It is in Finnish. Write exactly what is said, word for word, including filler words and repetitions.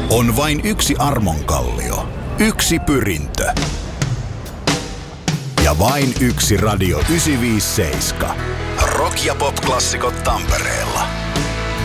On vain yksi Armonkallio, yksi Pyrintö ja vain yksi Radio yhdeksänsataaviisikymmentäseitsemän. Rock- ja pop-klassikot Tampereella.